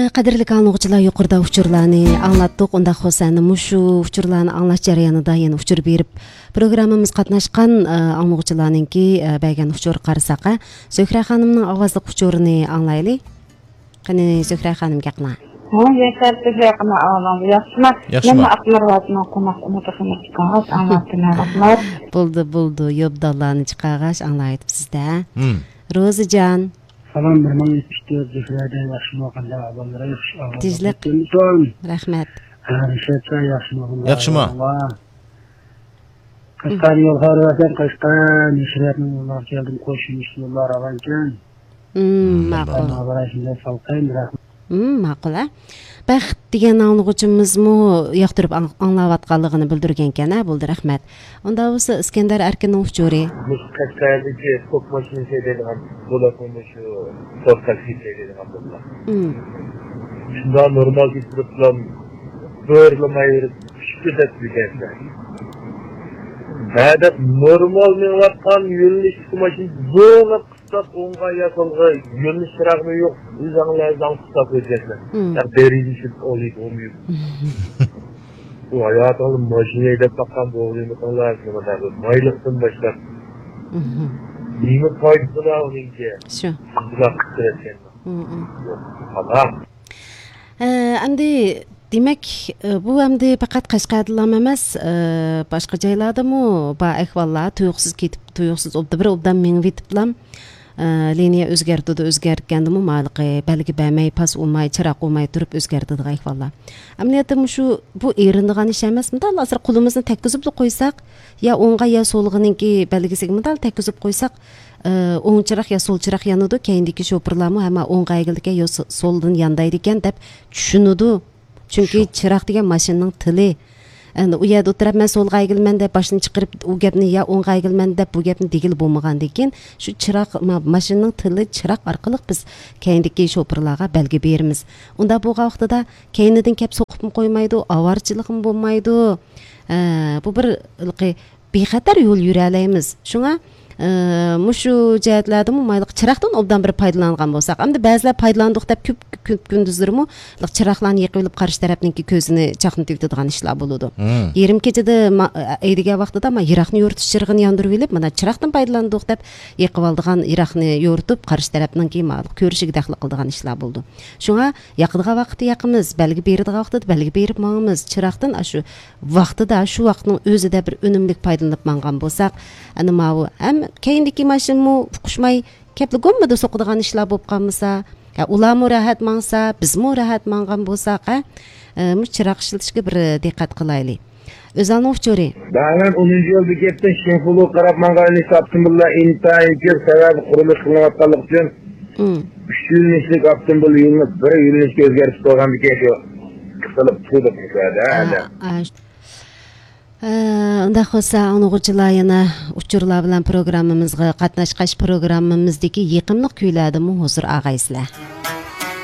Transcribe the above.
Qadrlik anlıqçılar yuqurda uçurlarını anlattık. Onda xosani muşu uçurlarını anlaş jarayonida yana uçur berip programmamız qatnaşqan anlıqçılarnınki bəgən uçur qarsaqa. Zöhra xanımның avazlıq uçurunu anlaylı. Qani Zöhra xanım gəqna. Yeterli yakına alalım. Yaxşıma aklar vatına qomaq umutasını çıxağız, anlattığına aklar. Buldu. Yobdallarını çıxağız, anlayıp sizdə. Rozican. Salam, bir mən yetişdir, zührədə yaxşıma qanda abanlara yaxşı. Tizlik. Rəhmət. Şəhətə yaxşıma qanda. Yaxşıma. Qışqan yol xarvəsən, qışqan işrətinin yollar gəldim, qoşulmuş yollar alanken. Maqul. Abarasında salqayın, rəhmət. Maqul, ha? Bəxt degan anlıqçımızmı yaxtırıb anlavatqanlığını bildirgenkən, ha? Buldu, rəhmət. Onda olsa İskender Erkin'in uçuri. Biz Qashqardagi to'p mashinasi deydigan bo'lakni shu to'p taksi deydigan bo'ladi. Shunda normal istiriblan bo'rlamay shiddat bilan. Ba'da normal menvatgan yo'lni mashin zo'rga qistab o'ng'a yasolg'a yo'lni chirog'i yo'q, o'zinglardan qistab o'taysan. Taqdirishib olib olmaydi. Bu hayatımda maşineye de bakan doğruyum kanlar kadar maylıktın başlar. Nimet faydası da onun ki. Şu. Kulak kıtırırken. Ama. Andi demek bu hamdi fakat Qashqardan emas, başqa joylarda mı ba ahvollar tuyuqsiz ketib, tuyuqsiz obdan men vitiblam. Liniya özgərtgəndi mi maliqi, bəlgi bəməy pas olmay, çıraq olmay durub özgərtdi ahvollar. Əməliyyatda şu bu erindiğan iş emasmı? Hazır qulumuzni təkkizib qoysaq, ya o'ng'a ya solğınınki bəlgisiga midal təkkizib qoysaq, o'ng çıraq ya sol çıraq yanıdı, keyindiki şoferlarmı həmə o'ng'a egildikan ya soldan yandaydı ekan deb düşünüdü. Çünki çıraq degan maşinning tili. U yerda o'tirib men solga egilman deb boshini chiqarib u gapni ya o'ng'a egilman deb bu gapni degil bo'lmagandan keyin shu chiroq mashinaning tili chiroq orqali biz keyindagi shoferlarga belgi beramiz. Unda bu vaqtida keyinidan kep so'qib qo'ymaydi, avarchiligim bo'lmaydi. Bu bir bexatar yo'l yura olamiz. Shunga mushu jihatlarda mayliq chiroqdan obdan bir foydalangan bo'lsak, hamda ba'zilar foydalandik deb ko'p kunduzlarmi chiroqlarni yiqilib qarish tarafninki ko'zini chaqnatib yutadigan ishlar bo'ladi. Yarim kechada aydigan vaqtida men yiroqni yo'ritish chirig'ini yondirib olib, mana chiroqdan foydalandik deb yiqib oldigan yiroqni yo'ritib qarish tarafninki ko'rishiga daxl qiladigan ishlar bo'ldi. Shunga yaqinga vaqtda yaqimiz, belgi beradigan vaqtda belgi berib mangimiz chiroqdan shu vaqtida shu vaqtning o'zida bir unumli foydalanib mangan bo'lsak, ana mavu ham keyindiki mashinmu uqishmay kepligomda so'qadigan ishlar bo'lib qolmasa, ularmu rahat mangsa, bizmu rahat mangan bo'lsak, mu chiroq ishlatishga bir diqqat qilaylik. O'zalni uçuri. Ben 10. yıl bekettin şinfulu qarab mangan hesaptım bulla intayin ki sebebi quruluş qılınatqanlık üçün 3 yılnişlik aptım bu yılını bir yılnişki özgertip koygan beket yok. Kısılıp tutup mesela. Unda xo'sa anlıqçılar yana uçurlar bilan programmamizga qatnashqash programmamizdagi yiqimliq kuylarni hozir ag'aysizlar.